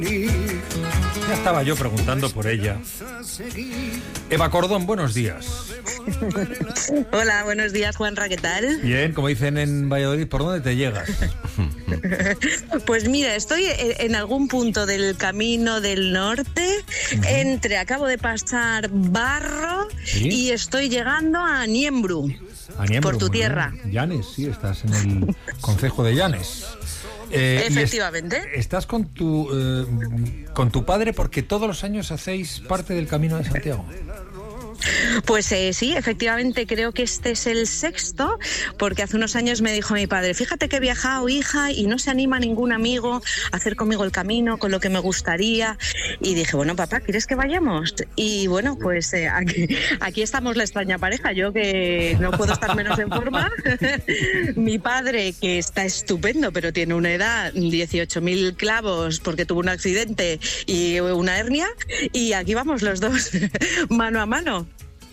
Ya estaba yo preguntando por ella. Eva Cordón, buenos días. Hola, buenos días, Juanra, ¿qué tal? Bien, como dicen en Valladolid, ¿por dónde te llegas? Pues mira, estoy en algún punto del Camino del Norte, acabo de pasar Barro, ¿sí? Y estoy llegando a Niembru, por tu tierra. Llanes, sí, estás en el concejo de Llanes. Efectivamente. Estás con tu padre porque todos los años hacéis parte del Camino de Santiago. Pues sí, efectivamente creo que este es el sexto, porque hace unos años me dijo mi padre, fíjate que he viajado, hija, y no se anima ningún amigo a hacer conmigo el camino, con lo que me gustaría, y dije, bueno, papá, ¿quieres que vayamos? Y bueno, pues aquí estamos la extraña pareja, yo que no puedo estar menos en forma, mi padre que está estupendo, pero tiene una edad, 18.000 clavos, porque tuvo un accidente y una hernia, y aquí vamos los dos, mano a mano.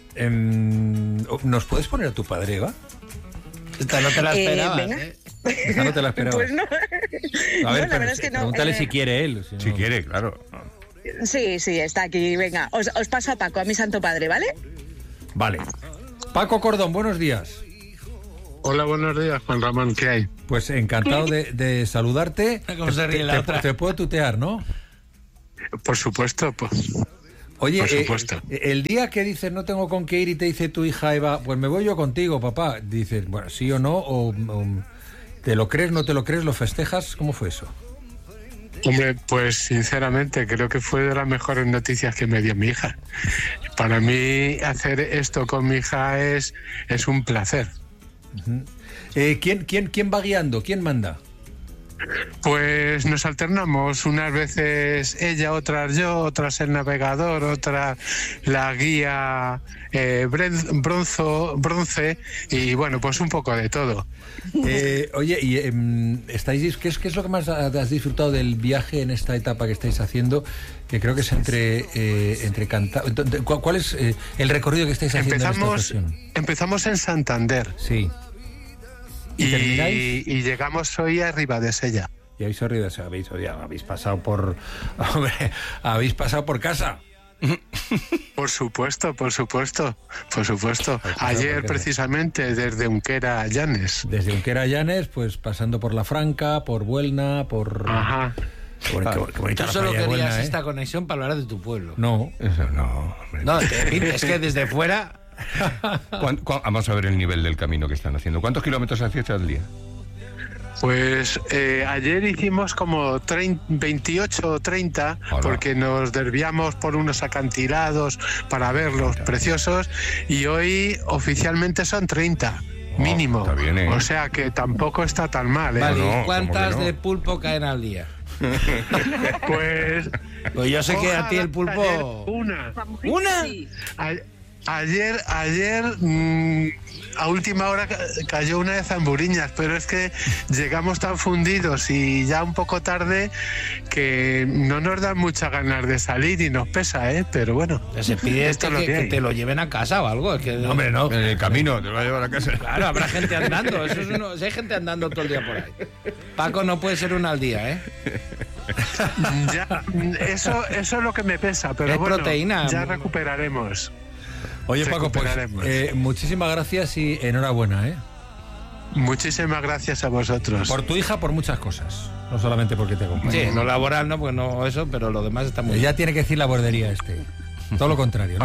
¿Nos puedes poner a tu padre, Eva? Esta no te la esperabas, Esta no te la esperabas. Pues no. A ver, no, la verdad es que no. Pregúntale si quiere él. Si quiere, claro. Sí, está aquí, venga. Os paso a Paco, a mi santo padre, ¿vale? Vale. Paco Cordón, buenos días. Hola, buenos días, Juan Ramón, ¿qué hay? Pues encantado de saludarte. ¿Cómo se ríe la otra? Te puedo tutear, ¿no? Por supuesto, pues. Oye, el día que dices no tengo con qué ir y te dice tu hija Eva, pues me voy yo contigo, papá, dices, bueno, sí o no, o ¿te lo crees, no te lo crees, lo festejas? ¿Cómo fue eso? Hombre, pues sinceramente creo que fue de las mejores noticias que me dio mi hija. Para mí hacer esto con mi hija es un placer. Uh-huh. ¿Quién va guiando? ¿Quién manda? Pues nos alternamos, unas veces ella, otras yo, otras el navegador, otra la guía bronce y bueno, pues un poco de todo. Oye, y ¿qué es lo que más has disfrutado del viaje en esta etapa que estáis haciendo? Que creo que es entre cantar. ¿Cuál es el recorrido que estáis haciendo en esta ocasión? Empezamos en Santander. Sí. ¿Y llegamos hoy a Ribadesella. Y habéis pasado por... Hombre, habéis pasado por casa. Por supuesto. Ayer precisamente desde Unquera a Llanes. Desde Unquera a Llanes, pues pasando por La Franca, por Buelna, por... Ajá. Tú solo querías esta conexión para hablar de tu pueblo. No, eso no. No, es que desde fuera... Vamos a ver el nivel del camino que están haciendo. ¿Cuántos kilómetros hacías al día? Pues ayer hicimos como 28 o 30. Hola. Porque nos desviamos por unos acantilados para verlos preciosos y hoy oficialmente son 30 mínimo. Está bien, O sea que tampoco está tan mal, ¿eh? Vale, ¿y cuántas de pulpo caen al día? Pues yo sé que a ti el pulpo... Una. Sí. Ayer a última hora cayó una de zamburiñas, pero es que llegamos tan fundidos y ya un poco tarde que no nos dan muchas ganas de salir y nos pesa, pero bueno. Se pide esto que te lo lleven a casa o algo. Es que... No, hombre, no. En el camino te lo va a llevar a casa. Claro, habrá gente andando. Si hay gente andando todo el día por ahí. Paco no puede ser una al día, Ya, eso es lo que me pesa, pero es bueno, proteína. Ya recuperaremos. Oye, Paco, pues muchísimas gracias y enhorabuena, Muchísimas gracias a vosotros. Por tu hija, por muchas cosas. No solamente porque te acompaña. Sí, no laboral, no, pues no eso, pero lo demás está muy bien. Ya tiene que decir la bordería Todo lo contrario.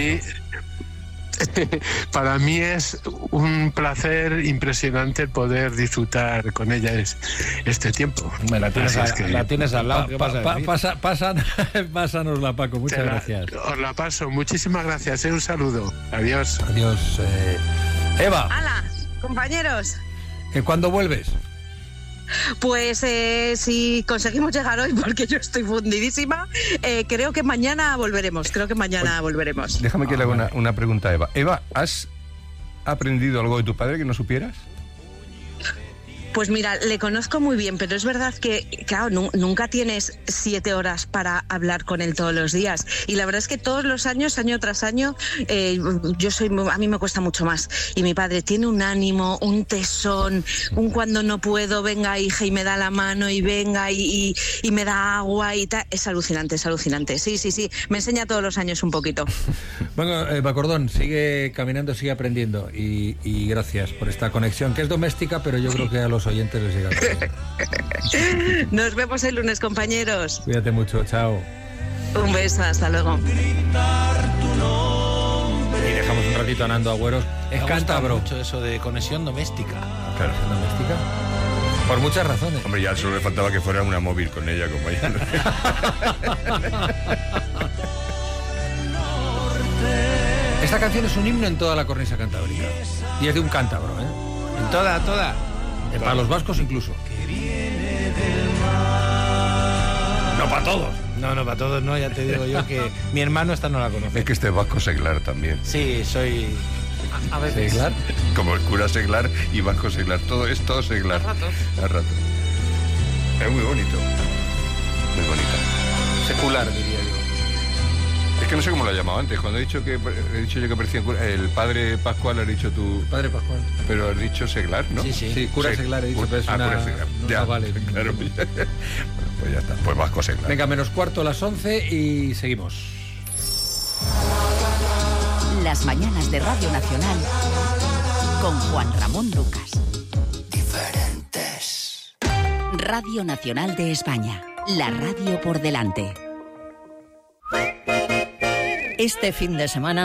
Para mí es un placer impresionante el poder disfrutar con ella este tiempo. La tienes al lado. Pásanosla, Paco. Muchas gracias. Os la paso. Muchísimas gracias. Un saludo. Adiós. Adiós. Eva. ¡Hala, compañeros! ¿Cuándo vuelves? Pues si conseguimos llegar hoy, porque yo estoy fundidísima, creo que mañana volveremos. Déjame que le haga una pregunta a Eva. Eva, ¿has aprendido algo de tu padre que no supieras? Pues mira, le conozco muy bien, pero es verdad que, claro, nunca tienes 7 horas para hablar con él todos los días. Y la verdad es que todos los años, año tras año, a mí me cuesta mucho más. Y mi padre tiene un ánimo, un tesón, un cuando no puedo, venga hija, y me da la mano, y venga, y me da agua, y tal. Es alucinante, es alucinante. Sí, me enseña todos los años un poquito. Bueno, Bacordón, sigue caminando, sigue aprendiendo. Y gracias por esta conexión, que es doméstica, pero yo creo que a los oyentes les llega todo. Nos vemos el lunes, compañeros. Cuídate mucho, chao. Un beso, hasta luego. Y dejamos un ratito a Nando Agüeros. Es cántabro. Mucho eso de conexión doméstica. Claro, doméstica. Por muchas razones. Hombre, ya solo le faltaba que fuera una móvil con ella, como ella. Esta canción es un himno en toda la cornisa cantábrica. Y es de un cántabro, ¿eh? En toda. Para los vascos incluso. No para todos. No, para todos no, ya te digo yo que mi hermano esta no la conoce. Es que este es vasco seglar también. Sí, soy... A veces. ¿Seglar? Como el cura seglar y vasco seglar. Todo es todo seglar. A ratos. Es muy bonito. Muy bonita. Secular, diría yo. Es que no sé cómo lo he llamado antes. Cuando he dicho yo que parecía el padre Pascual, has dicho tú... Padre Pascual. Pero has dicho seglar, ¿no? Sí, cura seglar he dicho, pero es cura seglar. No, ya, no vale. Claro. Bueno, pues ya está. Pues vasco seglar. Venga, menos cuarto a las 11 y seguimos. Las mañanas de Radio Nacional con Juan Ramón Lucas. Diferentes. Radio Nacional de España. La radio por delante. Este fin de semana